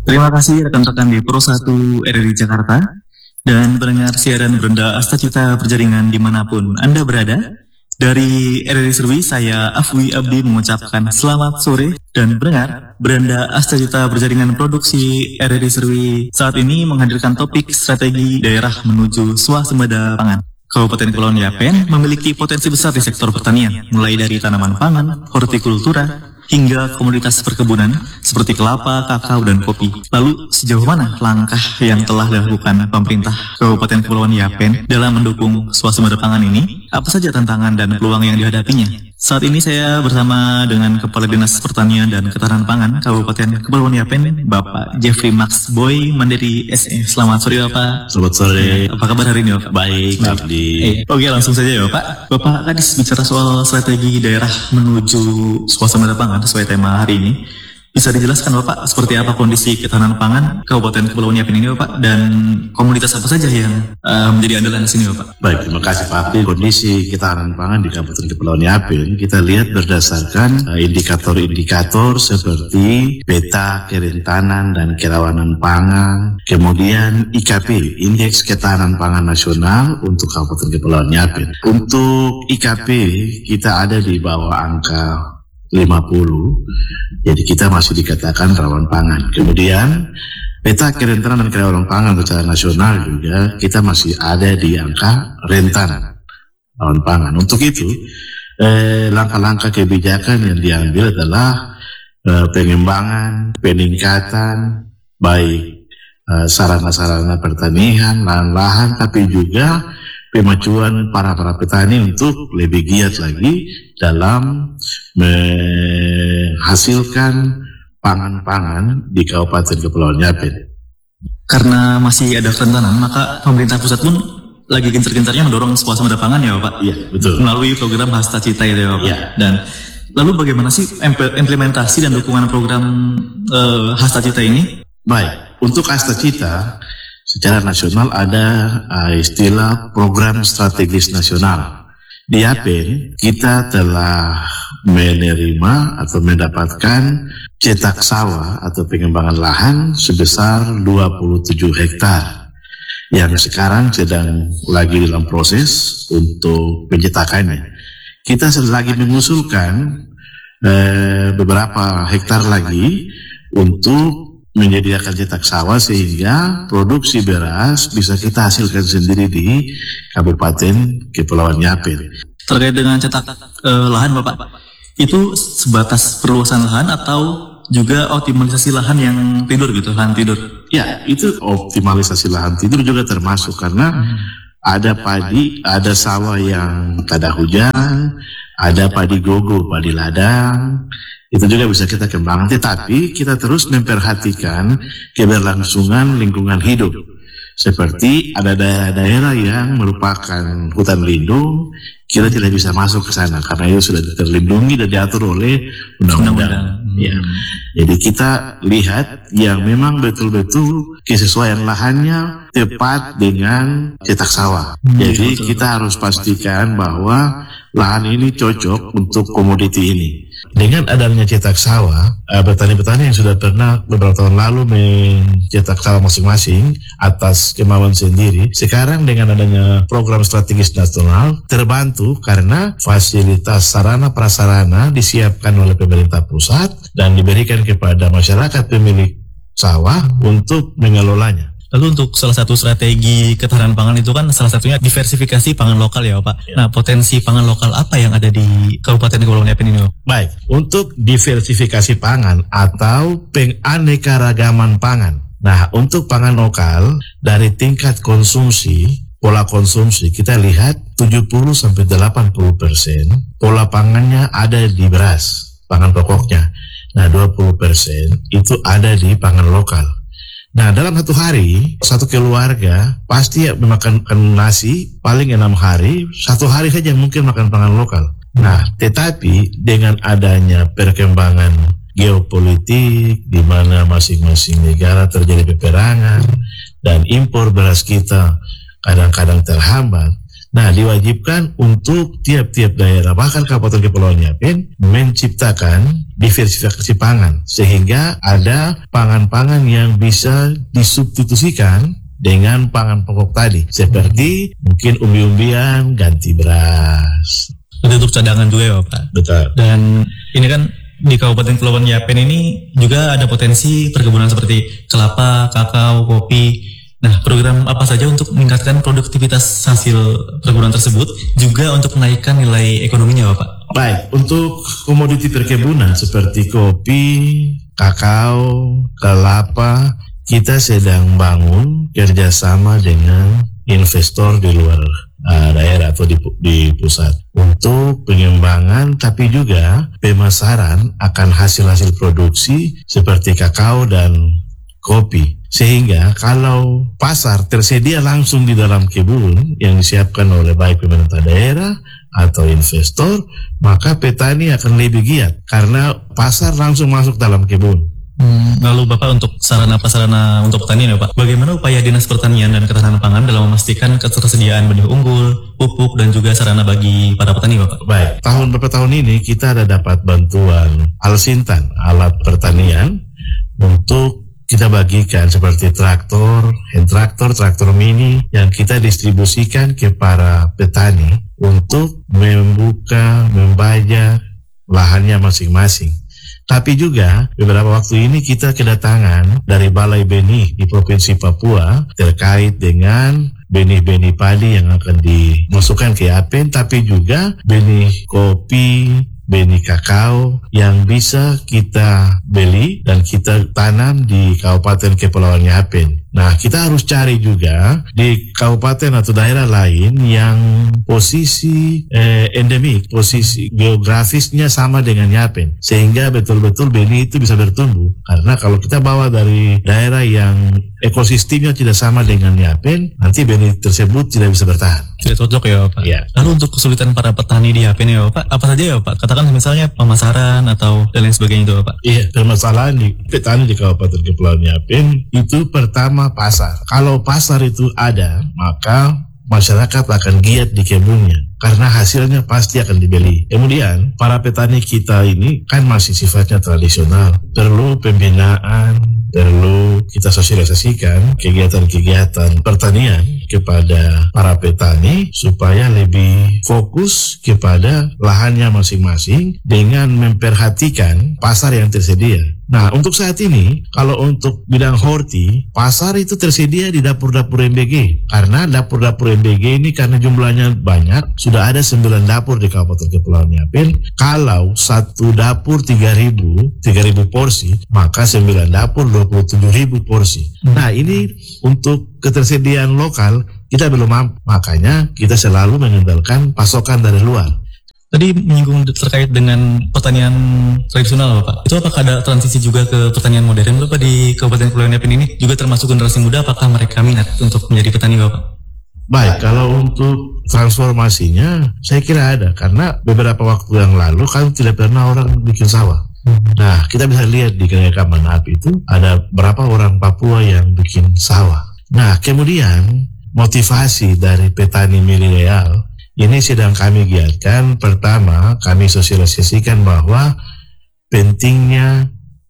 Terima kasih rekan-rekan di Pro 1 RRI Jakarta dan pendengar siaran Beranda Astacita Perjaringan dimanapun Anda berada. Dari RRI Serwi, saya Afwi Abdi mengucapkan selamat sore dan pendengar Beranda Astacita Perjaringan Produksi RRI Serwi saat ini menghadirkan topik strategi daerah menuju swasembada pangan. Kabupaten Kepulauan Yapen memiliki potensi besar di sektor pertanian, mulai dari tanaman pangan, hortikultura, hingga komoditas perkebunan seperti kelapa, kakao, dan kopi. Lalu sejauh mana langkah yang telah dilakukan pemerintah Kabupaten Kepulauan Yapen dalam mendukung swasembada pangan ini? Apa saja tantangan dan peluang yang dihadapinya? Saat ini saya bersama dengan Kepala Dinas Pertanian dan Ketahanan Pangan Kabupaten Kepulauan Yapen, Bapak Jeffrey Max Boy Mandiri SE. Selamat sore Bapak. Selamat sore. Apa kabar hari ini Bapak? Baik, Abdi. Oke, langsung saja ya Bapak. Bapak Kadis bicara soal strategi daerah menuju swasembada pangan sesuai tema hari ini. Bisa dijelaskan Bapak seperti apa kondisi ketahanan pangan Kabupaten Kepulauan Yapen ini Bapak, dan komoditas apa saja yang menjadi andalan di sini Bapak? Baik, terima kasih Pak Abdi. Kondisi ketahanan pangan di Kabupaten Kepulauan Yapen kita lihat berdasarkan indikator-indikator seperti peta kerentanan dan kerawanan pangan, kemudian IKP, Indeks Ketahanan Pangan Nasional untuk Kabupaten Kepulauan Yapen. Untuk IKP kita ada di bawah angka 50, jadi kita masih dikatakan rawan pangan. Kemudian peta kerentanan dan kerawanan pangan secara nasional juga kita masih ada di angka rentan rawan pangan. Untuk itu langkah-langkah kebijakan yang diambil adalah pengembangan, peningkatan baik sarana-sarana pertanian, lahan-lahan, tapi juga pemacuan para petani untuk lebih giat lagi dalam menghasilkan pangan-pangan di Kabupaten Kepulauan Yapen. Karena masih ada kerentanan, maka pemerintah pusat pun lagi gencar-gencarnya mendorong swasembada pangan ya Bapak? Iya, betul. Melalui program Hastacita ya Bapak? Iya. Dan lalu bagaimana sih implementasi dan dukungan program Hastacita ini? Baik, untuk Hastacita secara nasional ada istilah program strategis nasional. Di Yapen kita telah menerima atau mendapatkan cetak sawah atau pengembangan lahan sebesar 27 hektar yang sekarang sedang lagi dalam proses untuk pencetakannya. Kita sedang lagi mengusulkan beberapa hektar lagi untuk menyediakan cetak sawah sehingga produksi beras bisa kita hasilkan sendiri di Kabupaten Kepulauan Yapen. Terkait dengan cetak lahan Bapak, itu sebatas perluasan lahan atau juga optimalisasi lahan yang tidur gitu, lahan tidur? Ya, itu optimalisasi lahan tidur juga termasuk karena ada padi, ada sawah yang tak ada hujan, ada padi gogo, padi ladang. Itu juga bisa kita kembangkan, tetapi kita terus memperhatikan keberlangsungan lingkungan hidup. Seperti ada daerah-daerah yang merupakan hutan lindung, kita tidak bisa masuk ke sana karena itu sudah terlindungi dan diatur oleh undang-undang. Ya. Jadi kita lihat yang memang betul-betul kesesuaian lahannya tepat dengan cetak sawah. Jadi kita harus pastikan bahwa lahan ini cocok untuk komoditi ini. Dengan adanya cetak sawah, petani-petani yang sudah pernah beberapa tahun lalu mencetak sawah masing-masing atas kemauan sendiri, sekarang dengan adanya program strategis nasional terbantu karena fasilitas sarana prasarana disiapkan oleh pemerintah pusat dan diberikan kepada masyarakat pemilik sawah untuk mengelolanya. Lalu untuk salah satu strategi ketahanan pangan itu kan salah satunya diversifikasi pangan lokal ya Pak. Nah, potensi pangan lokal apa yang ada di Kabupaten Kepulauan Yapen ini? Baik, untuk diversifikasi pangan atau penganekaragaman pangan. Nah, untuk pangan lokal dari tingkat konsumsi, pola konsumsi kita lihat 70-80% pola pangannya ada di beras, pangan pokoknya. Nah, 20% itu ada di pangan lokal. Nah, dalam satu hari, satu keluarga pasti memakan nasi paling 6 hari, satu hari saja mungkin makan pangan lokal. Nah, tetapi dengan adanya perkembangan geopolitik, di mana masing-masing negara terjadi peperangan, dan impor beras kita kadang-kadang terhambat. Nah, diwajibkan untuk tiap-tiap daerah, bahkan Kabupaten Kepulauan Yapen, menciptakan diversifikasi pangan, sehingga ada pangan-pangan yang bisa disubstitusikan dengan pangan pokok tadi, seperti mungkin umbi-umbian ganti beras. Itu untuk cadangan juga ya Pak? Betul. Dan ini kan di Kabupaten Kepulauan Yapen ini juga ada potensi perkebunan seperti kelapa, kakao, kopi. Nah, program apa saja untuk meningkatkan produktivitas hasil perkebunan tersebut, juga untuk menaikkan nilai ekonominya Pak? Baik, untuk komoditi perkebunan seperti kopi, kakao, kelapa, kita sedang bangun kerjasama dengan investor di luar daerah atau di pusat untuk pengembangan, tapi juga pemasaran akan hasil-hasil produksi seperti kakao dan kopi, sehingga kalau pasar tersedia langsung di dalam kebun yang disiapkan oleh baik pemerintah daerah atau investor, maka petani akan lebih giat karena pasar langsung masuk dalam kebun. Lalu Bapak, untuk sarana-prasarana untuk pertanian ya Pak, bagaimana upaya Dinas Pertanian dan Ketahanan Pangan dalam memastikan ketersediaan benih unggul, pupuk, dan juga sarana bagi para petani Bapak? Baik, beberapa tahun ini kita ada dapat bantuan Alsintan, alat pertanian, untuk kita bagikan seperti traktor, hand traktor, traktor mini yang kita distribusikan ke para petani untuk membajak lahannya masing-masing. Tapi juga beberapa waktu ini kita kedatangan dari Balai Benih di Provinsi Papua terkait dengan benih-benih padi yang akan dimasukkan ke Yapen, tapi juga benih kopi, benih kakao yang bisa kita beli dan kita tanam di Kabupaten Kepulauan Yapen. Nah, kita harus cari juga di kabupaten atau daerah lain yang posisi endemik, posisi geografisnya sama dengan Yapen, sehingga betul-betul benih itu bisa bertumbuh. Karena kalau kita bawa dari daerah yang ekosistemnya tidak sama dengan Yapen, nanti benih tersebut tidak bisa bertahan. Tidak cocok ya Pak? Ya. Lalu untuk kesulitan para petani di Yapen ya Pak, apa saja ya Pak? Katakan misalnya pemasaran atau dan lain sebagainya itu Pak? Iya, permasalahan di petani di Kabupaten Kepulauan Yapen itu pertama pasar. Kalau pasar itu ada, maka masyarakat akan giat di kebunnya karena hasilnya pasti akan dibeli. Kemudian para petani kita ini kan masih sifatnya tradisional, perlu pembinaan, perlu kita sosialisasikan kegiatan-kegiatan pertanian kepada para petani supaya lebih fokus kepada lahannya masing-masing dengan memperhatikan pasar yang tersedia. Nah, untuk saat ini, kalau untuk bidang horti, pasar itu tersedia di dapur-dapur MBG. Karena dapur-dapur MBG ini karena jumlahnya banyak, sudah ada 9 dapur di Kabupaten Kepulauan Yapen. Kalau satu dapur 3.000 porsi, maka 9 dapur 27.000 porsi. Nah, ini untuk ketersediaan lokal kita belum mampu. Makanya kita selalu mengandalkan pasokan dari luar. Tadi menyinggung terkait dengan pertanian tradisional Bapak. Itu apakah ada transisi juga ke pertanian modern Bapak di Kabupaten Kepulauan Yapen ini? Juga termasuk generasi muda, apakah mereka minat untuk menjadi petani Bapak? Baik, kalau untuk transformasinya saya kira ada. Karena beberapa waktu yang lalu kan tidak pernah orang bikin sawah. Nah, kita bisa lihat di Kekaikan Manap itu ada berapa orang Papua yang bikin sawah. Nah, kemudian motivasi dari petani milenial ini sedang kami giatkan. Pertama, kami sosialisasikan bahwa pentingnya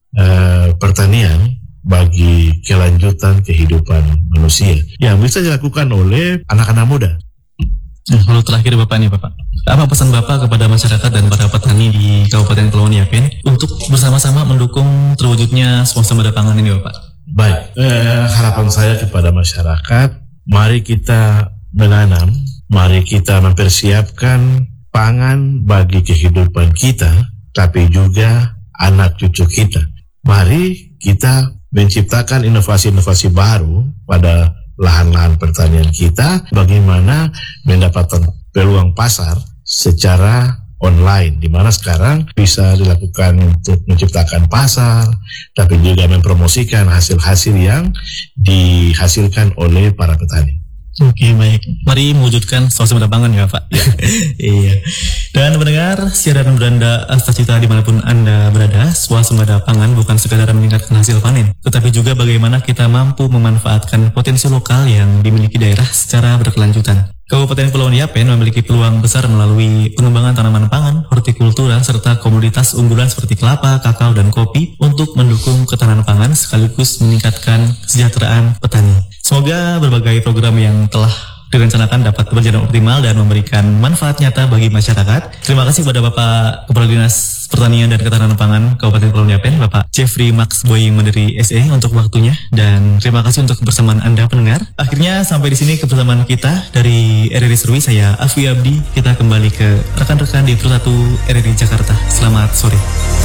pertanian bagi kelanjutan kehidupan manusia yang bisa dilakukan oleh anak-anak muda. Lalu terakhir Bapak nih Bapak, apa pesan Bapak kepada masyarakat dan para petani di Kabupaten Kepulauan Yapen untuk bersama-sama mendukung terwujudnya swasembada pangan ini Bapak? Baik, harapan saya kepada masyarakat, mari kita menanam, mari kita mempersiapkan pangan bagi kehidupan kita, tapi juga anak cucu kita. Mari kita menciptakan inovasi-inovasi baru pada lahan-lahan pertanian kita, bagaimana mendapatkan peluang pasar secara online, di mana sekarang bisa dilakukan untuk menciptakan pasar, tapi juga mempromosikan hasil-hasil yang dihasilkan oleh para petani. Oke, baik. Mari mewujudkan swasembada pangan ya Pak. Iya. Dan mendengar siaran beranda Astacita dimanapun Anda berada, swasembada pangan bukan sekadar meningkatkan hasil panen, tetapi juga bagaimana kita mampu memanfaatkan potensi lokal yang dimiliki daerah secara berkelanjutan. Kabupaten Kepulauan Yapen memiliki peluang besar melalui pengembangan tanaman pangan, hortikultura, serta komoditas unggulan seperti kelapa, kakao, dan kopi untuk mendukung ketahanan pangan sekaligus meningkatkan kesejahteraan petani. Semoga berbagai program yang telah direncanakan dapat berjalan optimal dan memberikan manfaat nyata bagi masyarakat. Terima kasih kepada Bapak Kepala Dinas Pertanian dan Ketahanan Pangan Kabupaten Kepulauan Yapen, Bapak Jeffrey Max Boying Mandiri SE untuk waktunya, dan terima kasih untuk kebersamaan Anda pendengar. Akhirnya sampai di sini kebersamaan kita dari RRI Serwi. Saya Afwi Abdi. Kita kembali ke rekan-rekan di Pro 1 RRI Jakarta. Selamat sore.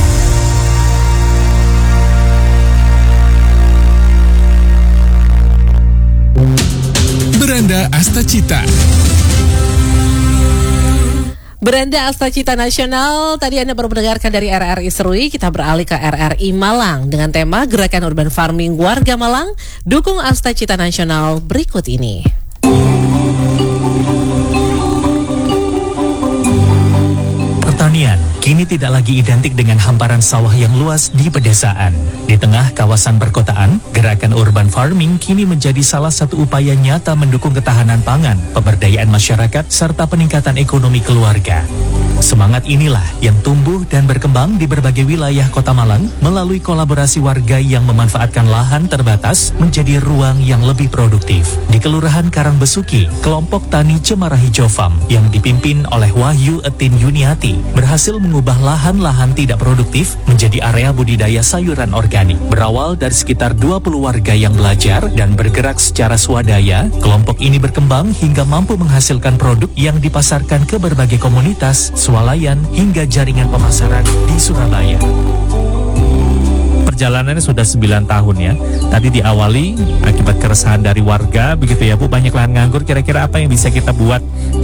Beranda Astacita. Beranda Astacita Nasional, tadi Anda baru mendengarkan dari RRI Serui. Kita beralih ke RRI Malang dengan tema Gerakan Urban Farming Warga Malang Dukung Astacita Nasional berikut ini. Pertanian kini tidak lagi identik dengan hamparan sawah yang luas di pedesaan. Di tengah kawasan perkotaan, gerakan urban farming kini menjadi salah satu upaya nyata mendukung ketahanan pangan, pemberdayaan masyarakat, serta peningkatan ekonomi keluarga. Semangat inilah yang tumbuh dan berkembang di berbagai wilayah Kota Malang melalui kolaborasi warga yang memanfaatkan lahan terbatas menjadi ruang yang lebih produktif. Di Kelurahan Karangbesuki, kelompok tani Cemara Hijau Farm yang dipimpin oleh Wahyu Etin Yuniati berhasil mengubah lahan-lahan tidak produktif menjadi area budidaya sayuran organik. Berawal dari sekitar 20 warga yang belajar dan bergerak secara swadaya, kelompok ini berkembang hingga mampu menghasilkan produk yang dipasarkan ke berbagai komunitas, swalayan, hingga jaringan pemasaran di Surabaya. Perjalanannya sudah 9 tahun ya. Tadi diawali akibat keresahan dari warga, begitu ya Bu, banyak lahan nganggur. Kira-kira apa yang bisa kita buat